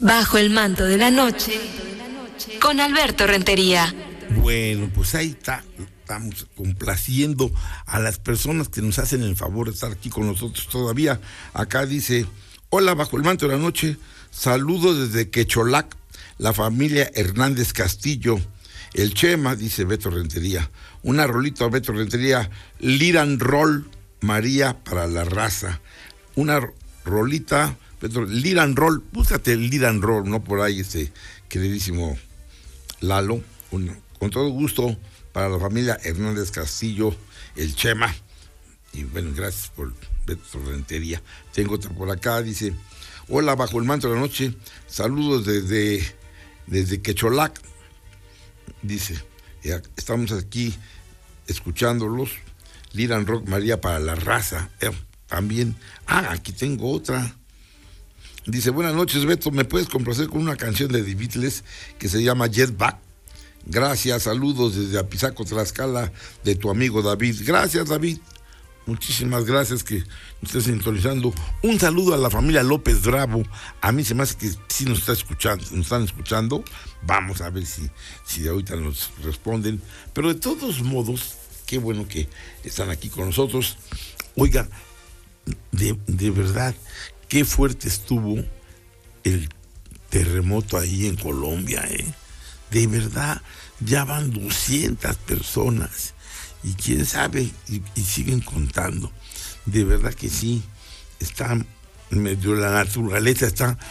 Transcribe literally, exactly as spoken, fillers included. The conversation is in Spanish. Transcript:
Bajo el manto de la noche, con Alberto Rentería. Bueno, pues ahí está, estamos complaciendo a las personas que nos hacen el favor de estar aquí con nosotros todavía. Acá dice, hola, bajo el manto de la noche, saludos desde Quecholac, la familia Hernández Castillo. El Chema, dice Beto Rentería, una rolita a Beto Rentería, Liran Roll, María para la raza. Una rolita, Beto, Liran Roll, búscate el Liran Roll, no por ahí, este queridísimo Lalo, un, con todo gusto para la familia Hernández Castillo, el Chema. Y bueno, gracias por Beto Rentería. Tengo otra por acá, dice, hola, bajo el manto de la noche, saludos desde, desde Quecholac. Dice, ya estamos aquí escuchándolos, Liran Rock, María para la raza. Eh, también, ah, aquí tengo otra. Dice, buenas noches, Beto, ¿me puedes complacer con una canción de The Beatles que se llama Jetback? Gracias, saludos desde Apizaco, Tlaxcala, de tu amigo David. Gracias, David. Muchísimas gracias que nos estés sintonizando. Un saludo a la familia López Bravo. A mí se me hace que sí nos está escuchando, nos están escuchando. Vamos a ver si, si de ahorita nos responden. Pero de todos modos, qué bueno que están aquí con nosotros. Oiga, de, de verdad, qué fuerte estuvo el terremoto ahí en Colombia, ¿eh? De verdad, ya van doscientas personas. Y quién sabe, y, y siguen contando. De verdad que sí, está medio, la naturaleza está